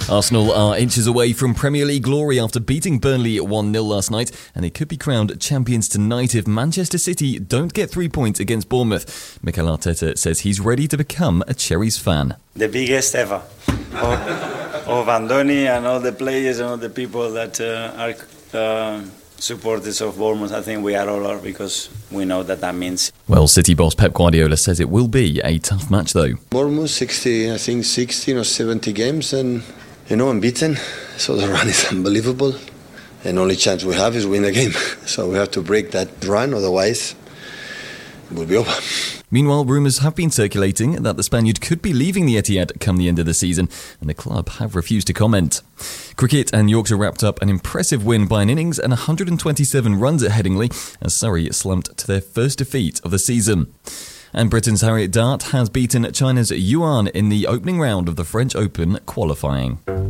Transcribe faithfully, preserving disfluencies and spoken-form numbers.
Arsenal are inches away from Premier League glory after beating Burnley one nil last night, and they could be crowned champions tonight if Manchester City don't get three points against Bournemouth. Mikel Arteta says he's ready to become a Cherries fan. The biggest ever of, of Andoni and all the players and all the people that uh, are uh, supporters of Bournemouth. I think we are all are because we know that that means. Well, City boss Pep Guardiola says it will be a tough match though. Bournemouth sixty, I think sixteen or seventy games and you know unbeaten, so the run is unbelievable. And only chance we have is win a game, so we have to break that run, otherwise it will be over. Meanwhile, rumours have been circulating that the Spaniard could be leaving the Etihad come the end of the season, and the club have refused to comment. Cricket, and Yorkshire wrapped up an impressive win by an innings and one hundred twenty-seven runs at Headingley, as Surrey slumped to their first defeat of the season. And Britain's Harriet Dart has beaten China's Yuan in the opening round of the French Open qualifying.